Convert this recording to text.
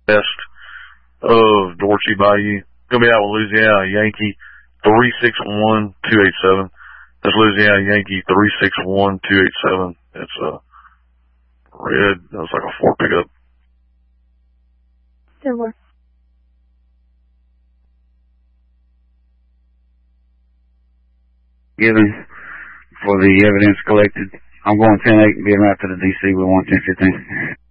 west of Dorothy Bayou. Gonna be out with Louisiana Yankee 361287. That's Louisiana Yankee 361287. It's red. That was like a 4 pickup. Sure. Given for the evidence collected. I'm going 10-8 and being right to the DC with 11015.